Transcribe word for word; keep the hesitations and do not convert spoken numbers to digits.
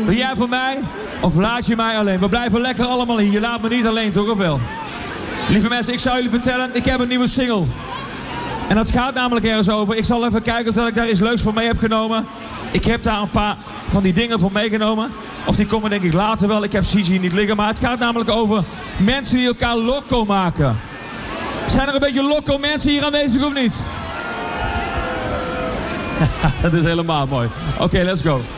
Ben jij voor mij? Of laat je mij alleen? We blijven lekker allemaal hier. Je laat me niet alleen, toch of wel? Lieve mensen, ik zou jullie vertellen, ik heb een nieuwe single. En dat gaat namelijk ergens over. Ik zal even kijken of dat ik daar iets leuks voor mee heb genomen. Ik heb daar een paar van die dingen voor meegenomen. Of die komen denk ik later wel. Ik heb ze hier niet liggen. Maar het gaat namelijk over mensen die elkaar loco maken. Zijn er een beetje loco mensen hier aanwezig of niet? Dat is helemaal mooi. Oké, okay, let's go.